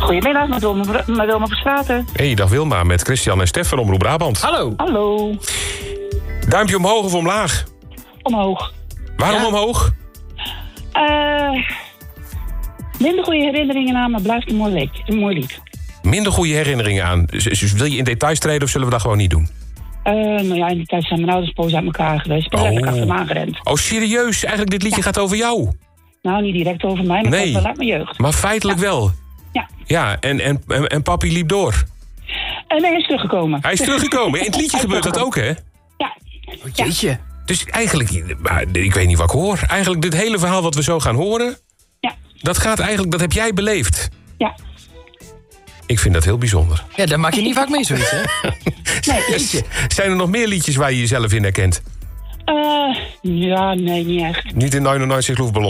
Goedemiddag, met Wilma Verstraeten. Hey, dag Wilma, met Christian en Stef van Omroep Brabant. Hallo. Hallo. Duimpje omhoog of omlaag? Omhoog. Waarom omhoog? Minder goede herinneringen aan, maar blijft een mooi lied. Minder goede herinneringen aan. Dus wil je in details treden of zullen we dat gewoon niet doen? Nou ja, in die tijd zijn mijn ouders boos uit elkaar geweest. Ik ben letterlijk achter me aangerend. Oh, serieus? Eigenlijk dit liedje gaat over jou? Nou, niet direct over mij, maar wel uit mijn jeugd. Maar feitelijk wel? Ja. Ja, en papi liep door? Nee, hij is teruggekomen. Hij is teruggekomen. In het liedje gebeurt dat ook, hè? Ja. Oh, jeetje. Dus eigenlijk, ik weet niet wat ik hoor. Eigenlijk dit hele verhaal wat we zo gaan horen... Ja. Dat heb jij beleefd. Ja. Ik vind dat heel bijzonder. Ja, daar maak je niet vaak mee zoiets, hè? Nee, Zijn er nog meer liedjes waar je jezelf in herkent? ja, nee, niet echt. Niet in 99 Luftballon.